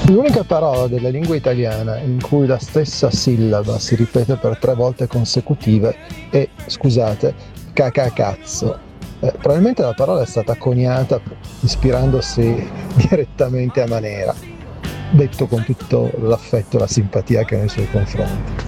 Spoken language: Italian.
L'unica parola della lingua italiana in cui la stessa sillaba si ripete per 3 volte consecutive è, scusate, cacacazzo. Probabilmente la parola è stata coniata ispirandosi direttamente a Manera, detto con tutto l'affetto e la simpatia che ha nei suoi confronti.